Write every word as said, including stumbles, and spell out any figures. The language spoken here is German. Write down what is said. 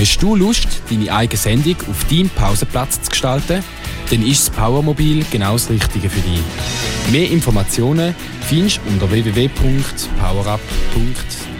Hast du Lust, deine eigene Sendung auf deinem Pausenplatz zu gestalten? Dann ist das Powermobil genau das Richtige für dich. Mehr Informationen findest du unter w w w punkt powerup punkt